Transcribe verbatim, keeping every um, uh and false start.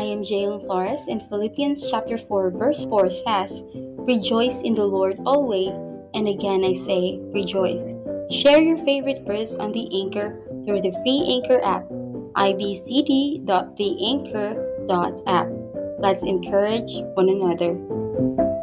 am Jaylen Flores, and Philippians chapter four verse four says, "Rejoice in the Lord always, and again I say, rejoice." Share your favorite verse on the Anchor through the free Anchor app, i b c d dot the anchor dot app. Let's encourage one another.